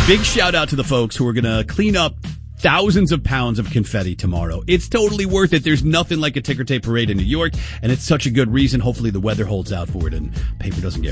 Big shout out to the folks who are going to clean up thousands of pounds of confetti tomorrow. It's totally worth it. There's nothing like a ticker tape parade in New York, and it's such a good reason. Hopefully the weather holds out for it and paper doesn't get